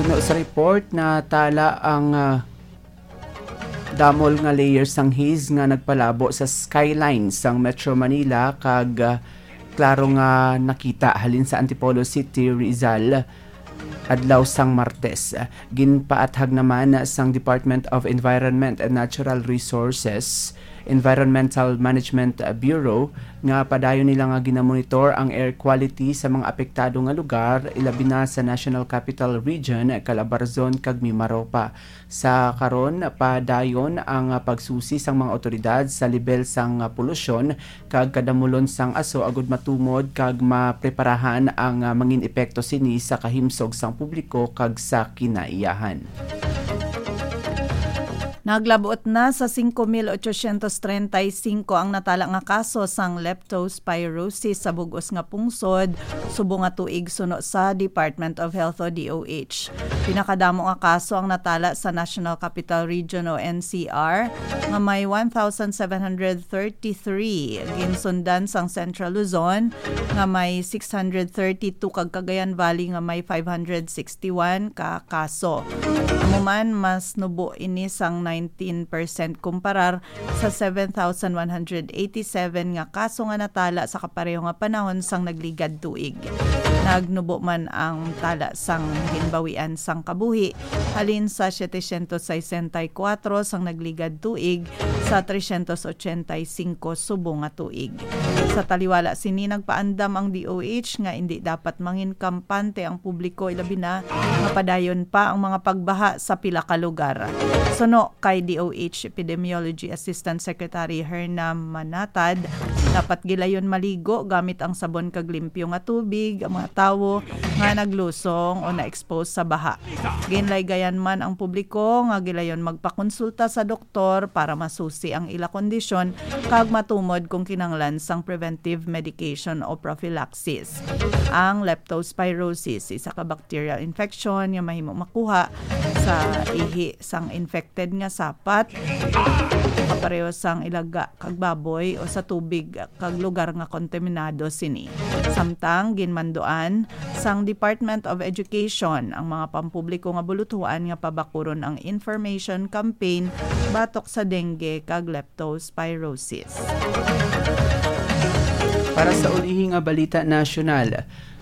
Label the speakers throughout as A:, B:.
A: Suno sa report na tala ang damol nga layers sang haze nga nagpalabo sa skyline sang Metro Manila kag klaro nga nakita halin sa Antipolo City, Rizal adlaw sang Martes. Ginpaathag naman sang Department of Environment and Natural Resources Environmental Management Bureau nga padayon nila nga ginamonitor ang air quality sa mga apektado nga lugar ilabi na sa National Capital Region, Calabarzon kag Mimaropa. Sa karon padayon ang pagsusi sang mga otoridad sa level sang polusyon kag kadamolon sang aso agud matumod kag mapreparahan ang mangin epekto sini sa kahimsog sang publiko kag sa kinaiyahan.
B: Naglabot na sa 5,835 ang natala nga kaso sang leptospirosis sa bugos nga pungsod subong nga tuig suno sa Department of Health o DOH. Pinakadamo nga kaso ang natala sa National Capital Region o NCR nga may 1,733, ginsundan sang Central Luzon nga may 632 kag Cagayan Valley nga may 561 ka kaso. Amuman mas nubo ini sang 19% kumparar sa 7,187 nga kaso nga natala sa kapareho nga panahon sang nagligad tuig. Nagnubo man ang tala sang ginbawian sang kabuhi halin sa 764 sang nagligad tuig sa 385 subong nga tuig. Sa taliwala sini nagpaandam ang DOH nga hindi dapat mangin kampante ang publiko ilabi na nga padayon pa ang mga pagbaha sa pila ka lugar. Suno kay DOH Epidemiology Assistant Secretary Hernam Manatad, dapat gilayon maligo gamit ang sabon kag limpyo nga tubig ang mga tawo nga naglusong o na-expose sa baha. Ginlaygayan man ang publiko nga gilayon magpakonsulta sa doktor para masusi ang ila kondisyon kag matumod kung kinanglan sang preventive medication o prophylaxis. Ang leptospirosis isa ka bacterial infection nga mahimo makuha sa ihi sang infected nga sapat kapareho sang ilaga kag baboy o sa tubig kag lugar nga kontaminado sini. Samtang ginmanduan sang Department of Education ang mga pampubliko nga bulutuan nga pabakuron ang information campaign batok sa dengue kag leptospirosis.
A: Para sa ulihing nga balita nasyonal,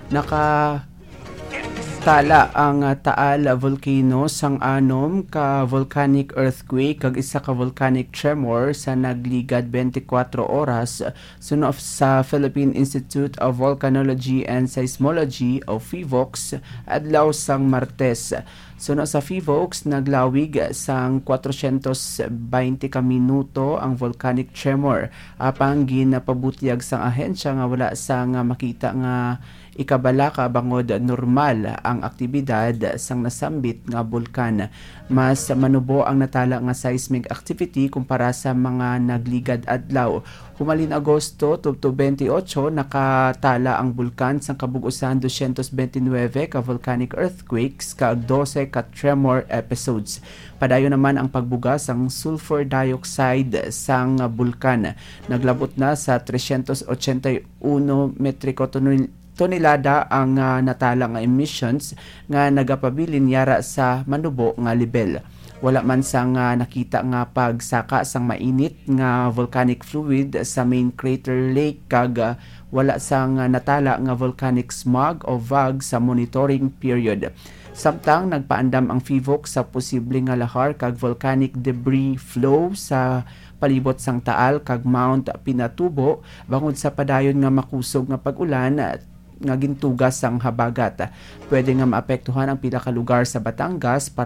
A: tala ang Taal Volcano sang anom ka volcanic earthquake kag isa ka volcanic tremor sa nagligad 24 oras suno sa Philippine Institute of Volcanology and Seismology o PHIVOLCS adlaw sang Martes. Suno sa PHIVOLCS naglawig sang 420 ka minuto ang volcanic tremor apang ginapabutyag sang ahensya nga wala sang makita nga ikabala ka bangod normal ang aktibidad sang nasambit nga bulkan. Mas manubo ang natala nga seismic activity kumpara sa mga nagligad adlaw. Humalin Agosto tubto 28 nakatala ang bulkan sang kabugusan 229 ka volcanic earthquakes kag 12 ka tremor episodes. Padayon naman ang pagbuga sang sulfur dioxide sang bulkan. Naglabot na sa 381 metriko tonelada ang natala nga emissions nga nagapabilin yara sa manubo nga level. Wala man sang nakita nga pagsaka sang mainit nga volcanic fluid sa main crater lake kag wala sang natala nga volcanic smog o VOG sa monitoring period. Samtang nagpaandam ang PHIVOLCS sa posible nga lahar kag volcanic debris flow sa palibot sang Taal kag Mount Pinatubo bangod sa padayon nga makusog nga pag-ulan nga gintugas sang habagat. Pwede nga maapektuhan ang pila ka lugar sa Batangas